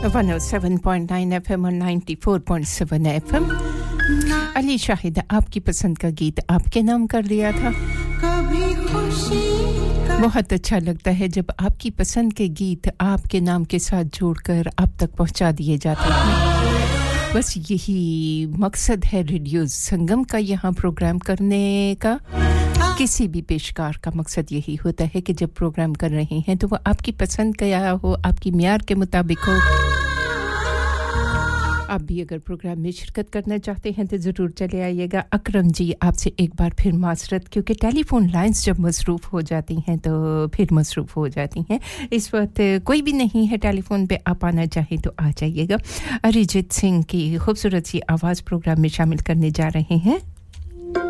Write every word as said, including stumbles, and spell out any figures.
one oh seven point nine F M और ninety-four point seven F M Ali Shahid आपकी पसंद का गीत आपके नाम कर लिया था कभी खुशी बहुत अच्छा लगता है जब आपकी पसंद के गीत आपके नाम के साथ जोड़कर आप तक पहुंचा दिए जाते हैं बस यही मकसद है रेडियो संगम का यहाँ प्रोग्राम करने का किसी भी पेशकार का मकसद यही होता है कि जब प्रोग्राम कर रहे हैं तो वो आपकी पसंद का हो आपकी म्यार के मुताबिक हो आप भी अगर प्रोग्राम में शिरकत करना चाहते हैं तो जरूर चले आइएगा अकरम जी आपसे एक बार फिर माजरत क्योंकि टेलीफोन लाइंस जब मसरूफ हो जाती हैं तो फिर मसरूफ हो जाती हैं इस वक्त कोई भी नहीं है टेलीफोन पे आप आना चाहें तो आ जाइएगा अरिजीत सिंह की खूबसूरत सी आवाज प्रोग्राम में शामिल करने जा रहे हैं